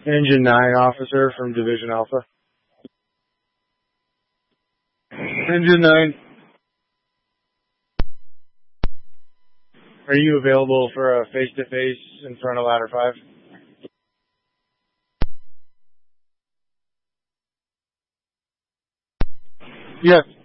Engine 9 officer from Division Alpha. Engine 9. Are you available for a face-to-face in front of Ladder 5? Yes.